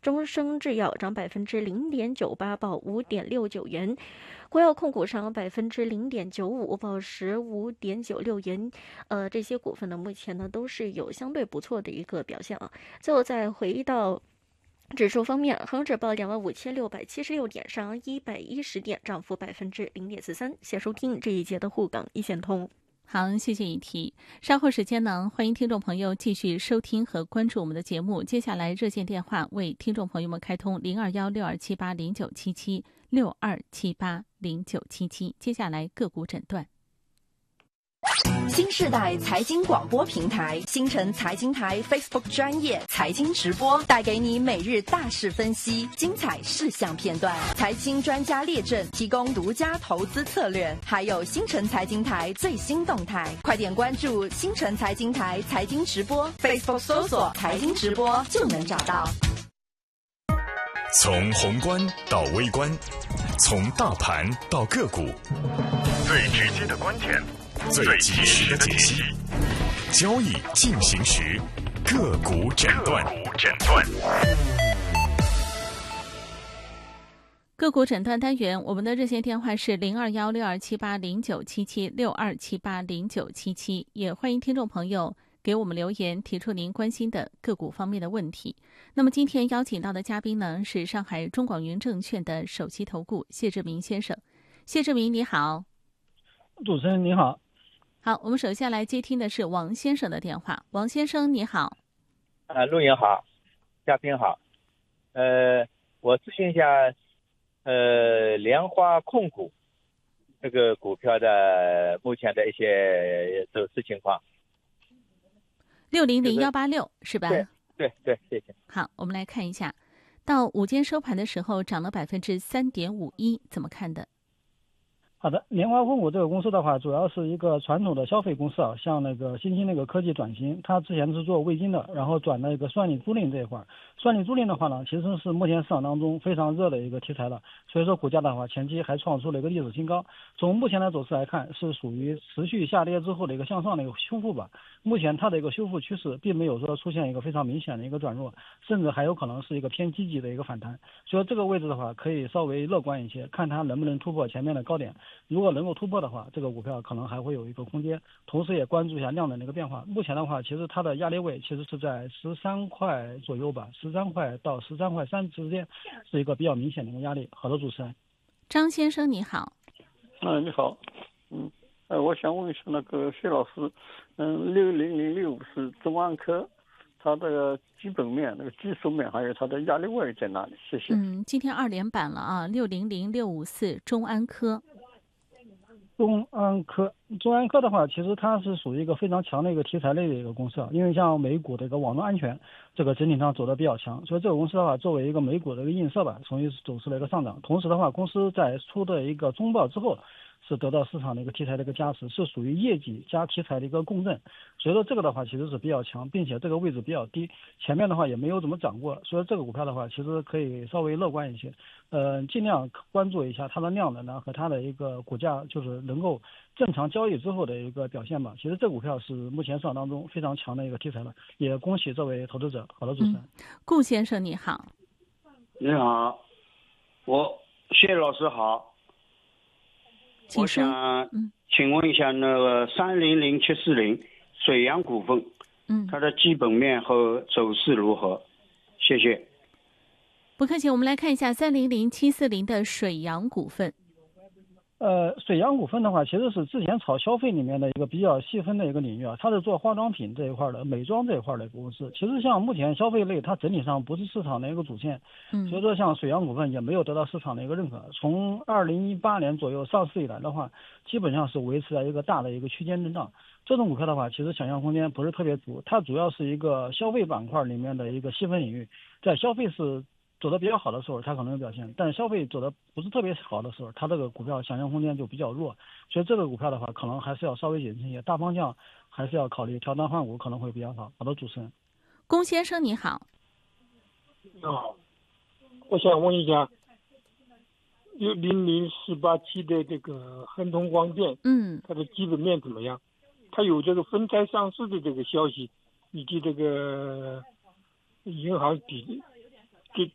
中生制药涨0.98%，报5.69元。国药控股上0.95%，报15.96元。这些股份呢，目前呢都是有相对不错的一个表现啊。最后再回到指数方面，恒指报25676点，上110点，涨幅0.43%。谢收听这一节的沪港一线通。 好，谢谢一提。稍后时间呢，欢迎听众朋友继续收听和关注我们的节目。接下来热线电话为听众朋友们开通02162780977627809777。接下来个股诊断。 新世代财经广播平台星辰财经台 Facebook 专业财经直播，带给你每日大事分析、精彩事项片段、财经专家列阵，提供独家投资策略，还有星辰财经台最新动态。快点关注星辰财经台财经直播 Facebook 搜索财经直播就能找到。 从宏观到微观，从大盘到个股，最直接的观点，最及时的解析，交易进行时，个股诊断。 个股诊断单元，我们的热线电话是02162780977627809777，也欢迎听众朋友给我们留言，提出您关心的个股方面的问题。那么今天邀请到的嘉宾呢，是上海中广云证券的首席投顾谢志明先生。谢志明，你好。 主持人你好。 好，我们首先来接听的是王先生的电话。王先生你好。 录音好，嘉宾好。我咨询一下，莲花控股这个股票的目前的一些走势情况。 600186是吧？ 对，谢谢。 好，我们来看一下，到午间收盘的时候涨了3.51%，怎么看的？ 好的，莲花控股这个公司的话，主要是一个传统的消费公司啊，像那个新兴那个科技转型，它之前是做味精的，然后转到一个算力租赁这一块。算力租赁的话呢，其实是目前市场当中非常热的一个题材了，所以说股价的话，前期还创出了一个历史新高。从目前的走势来看，是属于持续下跌之后的一个向上的一个修复吧。目前它的一个修复趋势并没有说出现一个非常明显的一个转弱，甚至还有可能是一个偏积极的一个反弹。所以这个位置的话，可以稍微乐观一些，看它能不能突破前面的高点。如果能够突破的话，这个股票可能还会有一个空间，同时也关注一下量能的一个变化。目前的话，其实它的压力位其实是在13块左右吧，13块到13块3之间是一个比较明显的一个压力。好的，主持人。 张先生你好。 你好。我想问一下那个谢老师，60065是中安科，它的基本面、那个技术面还有它的压力位在哪里？谢谢。 今天2连板了啊，600654中安科。 中安科的话，其实它是属于一个非常强的一个题材类的一个公司啊，因为像美股的一个网络安全，这个整体上走得比较强，所以这个公司的话，作为一个美股的一个映射吧，从而走出了一个上涨。同时的话，公司在出的一个中报之后，是得到市场的一个题材的一个加持，是属于业绩加题材的一个共振，所以说这个的话其实是比较强，并且这个位置比较低，前面的话也没有怎么涨过，所以这个股票的话其实可以稍微乐观一些，尽量关注一下它的量能呢和它的一个股价，就是能够正常交易之后的一个表现吧。其实这股票是目前市场当中非常强的一个题材了，也恭喜这位投资者。好的，主持人。 顾先生你好。 你好，谢老师好。我想请问一下那个300740水阳股份，它的基本面和走势如何？谢谢。 不客气，我们来看一下300740的水阳股份。 水阳股份的话，其实是之前炒消费里面的一个比较细分的一个领域啊，它是做化妆品这一块的、美妆这一块的公司。其实像目前消费类，它整体上不是市场的一个主线，所以说像水阳股份也没有得到市场的一个认可。从2018年左右上市以来的话，基本上是维持在一个大的一个区间震荡。这种股票的话，其实想象空间不是特别足，它主要是一个消费板块里面的一个细分领域，在消费是走得比较好的时候，它可能有表现，但是消费走得不是特别好的时候，它这个股票想象空间就比较弱，所以这个股票的话，可能还是要稍微谨慎一些，大方向还是要考虑调单换股，可能会比较好。好的，主持人。 龚先生你好。 你好，我想问一下，00487的这个亨通光电，它的基本面怎么样？它有这个分拆上市的这个消息，以及这个银行